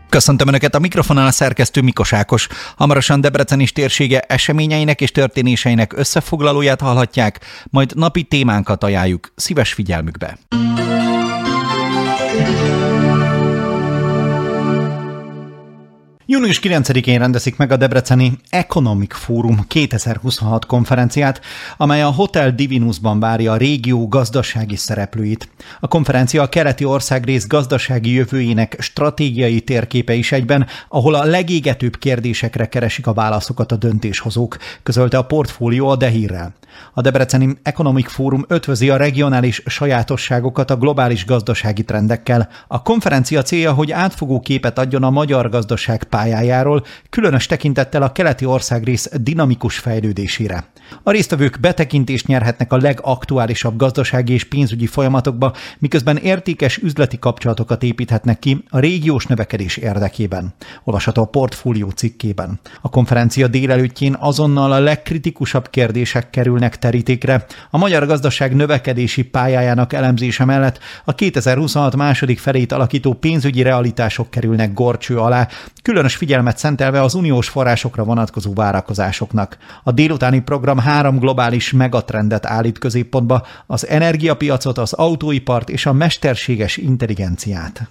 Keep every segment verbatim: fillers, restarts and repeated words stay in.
Köszöntöm Önöket, a mikrofonon a szerkesztő Mikos Ákos. Hamarosan Debrecen és térsége eseményeinek és történéseinek összefoglalóját hallhatják, majd napi témánkat ajánljuk szíves figyelmükbe. június kilencedikén rendezik meg a debreceni Economic Forum kétezer-huszonhat konferenciát, amely a Hotel Divinusban várja a régió gazdasági szereplőit. A konferencia a keleti országrész gazdasági jövőjének stratégiai térképe is egyben, ahol a legégetőbb kérdésekre keresik a válaszokat a döntéshozók, közölte a portfólió a Dehírrel. A debreceni Economic Forum ötvözi a regionális sajátosságokat a globális gazdasági trendekkel. A konferencia célja, hogy átfogó képet adjon a magyar gazdaság pályájáról, különös tekintettel a keleti országrész dinamikus fejlődésére. A résztvevők betekintést nyerhetnek a legaktuálisabb gazdasági és pénzügyi folyamatokba, miközben értékes üzleti kapcsolatokat építhetnek ki a régiós növekedés érdekében. Olvasható a portfólió cikkében. A konferencia délelőttjén azonnal a legkritikusabb kérdések kerülnek terítékre. A magyar gazdaság növekedési pályájának elemzése mellett a kétezer-huszonhat második felét alakító pénzügyi realitások kerülnek górcső alá, különös figyelmet szentelve az uniós forrásokra vonatkozó várakozásoknak. A délutáni program három globális megatrendet állít középpontba: az energiapiacot, az autóipart és a mesterséges intelligenciát.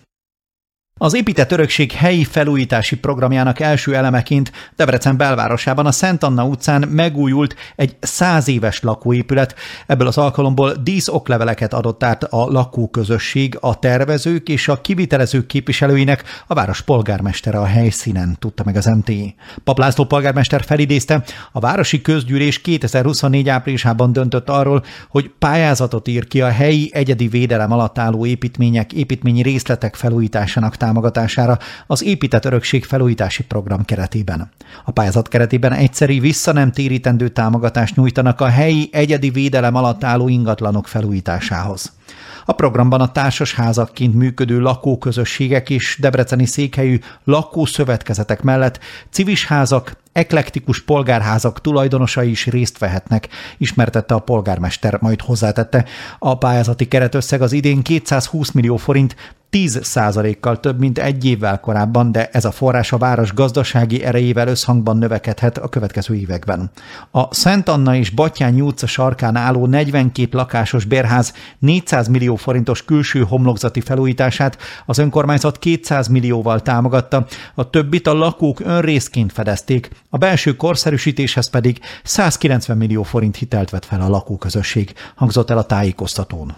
Az épített örökség helyi felújítási programjának első elemeként Debrecen belvárosában a Szent Anna utcán megújult egy száz éves lakóépület. Ebből az alkalomból díszokleveleket adott át a lakóközösség a tervezők és a kivitelezők képviselőinek, a város polgármestere a helyszínen, tudta meg az em té i. Pap László polgármester felidézte, a városi közgyűlés kétezer-huszonnégy áprilisában döntött arról, hogy pályázatot ír ki a helyi egyedi védelem alatt álló építmények, építményi részletek felújításának támogatására az épített örökség felújítási program keretében. A pályázat keretében egyszeri vissza nem térítendő támogatást nyújtanak a helyi egyedi védelem alatt álló ingatlanok felújításához. A programban a társasházakként működő lakóközösségek és debreceni székhelyű lakószövetkezetek mellett civis házak, eklektikus polgárházak tulajdonosai is részt vehetnek, ismertette a polgármester, majd hozzátette. A pályázati keretösszeg az idén kétszázhúsz millió forint, tíz százalékkal több, mint egy évvel korábban, de ez a forrás a város gazdasági erejével összhangban növekedhet a következő években. A Szent Anna és Batthyány utca sarkán álló negyvenkét lakásos bérház négyszáz millió forintos külső homlokzati felújítását az önkormányzat kétszáz millióval támogatta, a többit a lakók önrészként fedezték, a belső korszerűsítéshez pedig százkilencven millió forint hitelt vett fel a lakóközösség, hangzott el a tájékoztatón.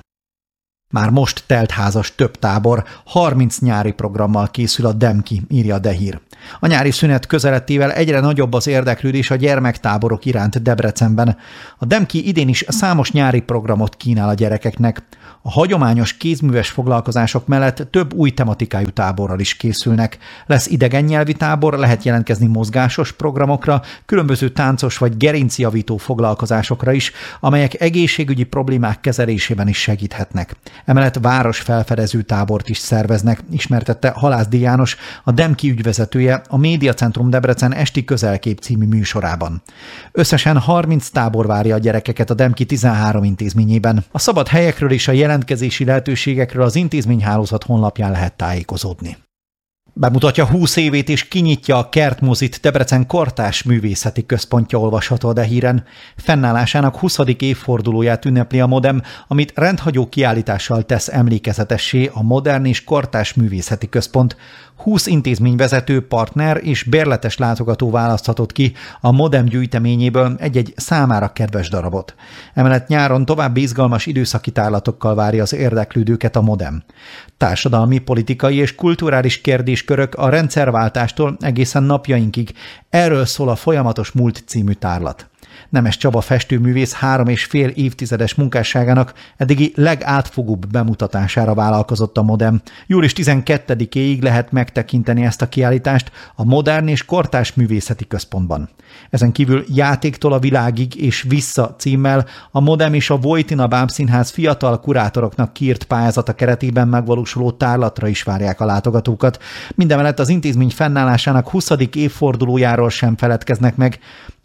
Már most teltházas több tábor, harminc nyári programmal készül a Demki, írja a Dehír. A nyári szünet közelettével egyre nagyobb az érdeklődés a gyermektáborok iránt Debrecenben. A Demki idén is számos nyári programot kínál a gyerekeknek. A hagyományos kézműves foglalkozások mellett több új tematikájú táborral is készülnek. Lesz idegen nyelvi tábor, lehet jelentkezni mozgásos programokra, különböző táncos vagy gerincjavító foglalkozásokra is, amelyek egészségügyi problémák kezelésében is segíthetnek. Emellett városfelfedező tábort is szerveznek, ismertette Halászdi János, a Demki ügyvezetője a Médiacentrum Debrecen esti közelkép című műsorában. Összesen harminc tábor várja a gyerekeket a Demki tizenhárom intézményében. A szabad helyekről és a jelentkezési lehetőségekről az intézményhálózat honlapján lehet tájékozódni. Bemutatja húsz évét és kinyitja a Kertmozit Debrecen Kortárs Művészeti Központja, olvasható a Dehíren. Fennállásának huszadik évfordulóját ünnepli a Modem, amit rendhagyó kiállítással tesz emlékezetessé a Modern és Kortárs Művészeti Központ. húsz intézményvezető, partner és bérletes látogató választhatott ki a Modem gyűjteményéből egy-egy számára kedves darabot. Emellett nyáron további izgalmas időszaki tárlatokkal várja az érdeklődőket a Modem. Társadalmi, politikai és kulturális kérdéskörök a rendszerváltástól egészen napjainkig. Erről szól a Folyamatos Múlt című tárlat. Nemes Csaba festőművész három és fél évtizedes munkásságának eddigi legátfogóbb bemutatására vállalkozott a Modem. július tizenkettedikéig lehet megtekinteni ezt a kiállítást a Modern és Kortárs Művészeti Központban. Ezen kívül Játéktól a világig és vissza címmel a Modem és a Vojtina Bábszínház fiatal kurátoroknak kiírt pályázata keretében megvalósuló tárlatra is várják a látogatókat. Mindemellett az intézmény fennállásának huszadik évfordulójáról sem feledkeznek meg.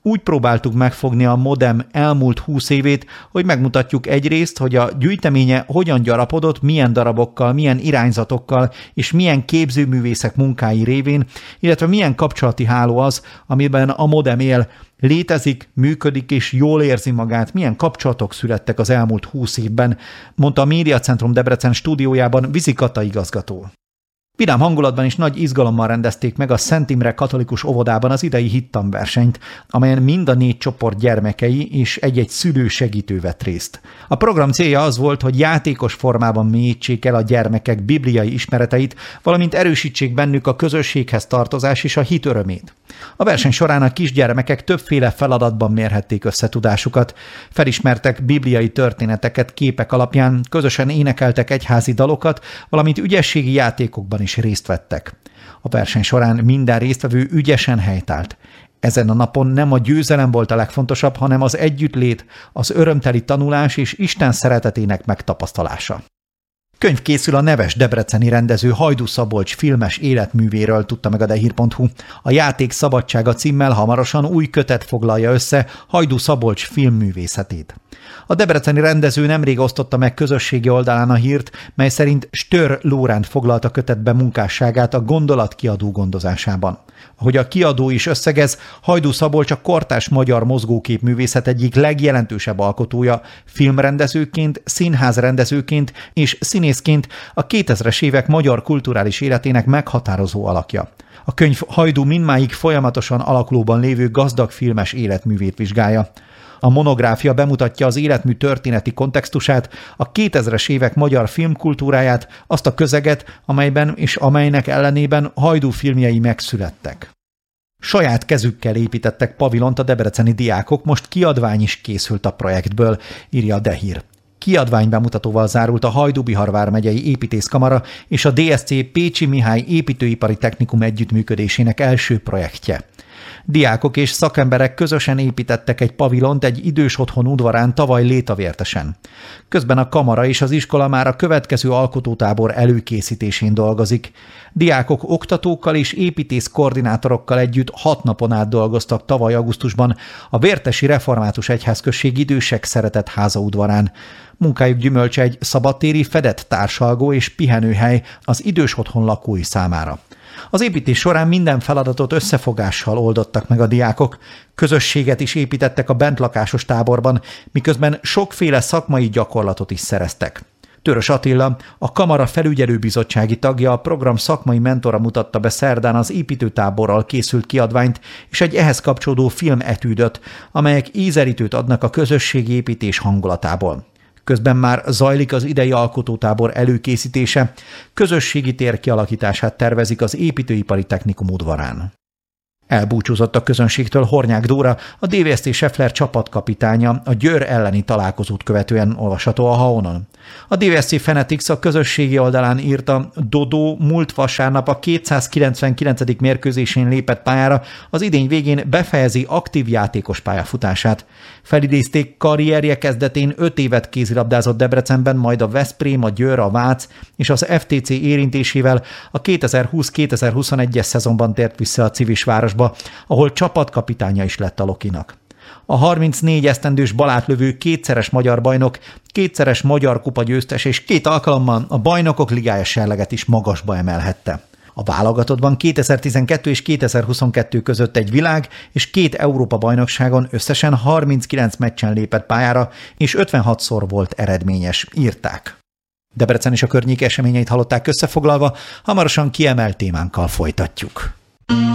úgy próbáltuk megfogni a Modem elmúlt húsz évét, hogy megmutatjuk egyrészt, hogy a gyűjteménye hogyan gyarapodott, milyen darabokkal, milyen irányzatokkal és milyen képzőművészek munkái révén, illetve milyen kapcsolati háló az, amiben a Modem él, létezik, működik és jól érzi magát, milyen kapcsolatok születtek az elmúlt húsz évben, mondta a Médiacentrum Debrecen stúdiójában Vizi Kata igazgató. Vidám hangulatban és nagy izgalommal rendezték meg a Szent Imre Katolikus Óvodában az idei hittanversenyt, amelyen mind a négy csoport gyermekei és egy-egy szülő segítő vett részt. A program célja az volt, hogy játékos formában mélyítsék el a gyermekek bibliai ismereteit, valamint erősítsék bennük a közösséghez tartozás és a hit örömét. A verseny során a kisgyermekek többféle feladatban mérhették összetudásukat, felismertek bibliai történeteket képek alapján, közösen énekeltek egyházi dalokat, valamint ügyességi játékokban is részt vettek. A verseny során minden résztvevő ügyesen helytált. Ezen a napon nem a győzelem volt a legfontosabb, hanem az együttlét, az örömteli tanulás és Isten szeretetének megtapasztalása. Könyv készül a neves debreceni rendező Hajdú Szabolcs filmes életművéről, tudta meg a dehír pont hu. A Játék szabadsága címmel hamarosan új kötet foglalja össze Hajdú Szabolcs filmművészetét. A debreceni rendező nemrég osztotta meg közösségi oldalán a hírt, mely szerint Stör Lóránt foglalta kötetbe munkásságát a Gondolat kiadó gondozásában. Ahogy a kiadó is összegez, Hajdú Szabolcs a kortárs magyar mozgóképművészet egyik legjelentősebb alkotója, filmrendezőként, színházrendezőként és színészként a kétezres évek magyar kulturális életének meghatározó alakja. A könyv Hajdú mindmáig folyamatosan alakulóban lévő gazdag filmes életművét vizsgálja. A monográfia bemutatja az életmű történeti kontextusát, a kétezres évek magyar filmkultúráját, azt a közeget, amelyben és amelynek ellenében Hajdú filmjei megszülettek. Saját kezükkel építettek pavilont a debreceni diákok, most kiadvány is készült a projektből, írja a dehír. Kiadványbemutatóval zárult a Hajdú-Bihar vármegyei építészkamara és a dé es cé Pécsi Mihály építőipari technikum együttműködésének első projektje. Diákok és szakemberek közösen építettek egy pavilont egy idős otthon udvarán tavaly Létavértesen. Közben a kamara és az iskola már a következő alkotótábor előkészítésén dolgozik. Diákok oktatókkal és építész koordinátorokkal együtt hat napon át dolgoztak tavaly augusztusban a Vértesi Református Egyházközség idősek szeretett háza udvarán. Munkájuk gyümölcse egy szabadtéri fedett társalgó és pihenőhely az idős otthon lakói számára. Az építés során minden feladatot összefogással oldottak meg a diákok, közösséget is építettek a bentlakásos táborban, miközben sokféle szakmai gyakorlatot is szereztek. Törös Attila, a kamara felügyelőbizottsági tagja, a program szakmai mentora mutatta be szerdán az építőtáborral készült kiadványt és egy ehhez kapcsolódó filmetűdöt, amelyek ízelítőt adnak a közösségi építés hangulatából. Közben már zajlik az idei alkotótábor előkészítése, közösségi tér kialakítását tervezik az építőipari technikum udvarán. Elbúcsúzott a közönségtől Hornyák Dóra, a dé vé es té Scheffler csapatkapitánya a Győr elleni találkozót követően, olvasható a Haonon. A dé vé es té Fanatics a közösségi oldalán írta, Dodó múlt vasárnap a kétszázkilencvenkilencedik mérkőzésén lépett pályára, az idény végén befejezi aktív játékos pályafutását. Felidézték, karrierje kezdetén öt évet kézilabdázott Debrecenben, majd a Veszprém, a Győr, a Vác és az ef té cé érintésével a kétezer-húsz kétezer-huszonegyes szezonban tért vissza a Civisvárosba, ahol csapatkapitánya is lett a Lokinak. A harmincnégy esztendős balátlövő kétszeres magyar bajnok, kétszeres magyar kupa győztes és két alkalommal a Bajnokok Ligája serleget is magasba emelhette. A válogatottban kétezer-tizenkettő és kétezer-huszonkettő között egy világ és két Európa-bajnokságon összesen harminckilenc meccsen lépett pályára, és ötvenhatszor volt eredményes, írták. Debrecen és a környék eseményeit hallották összefoglalva, hamarosan kiemelt témánkkal folytatjuk.